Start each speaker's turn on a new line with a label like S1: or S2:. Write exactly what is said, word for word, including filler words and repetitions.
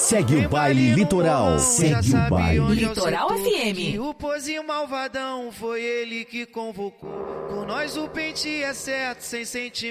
S1: Segue o baile Litoral. Segue o baile
S2: Litoral F M.
S3: O pozinho malvadão foi ele que convocou. Com nós o pente é certo, sem sentimento.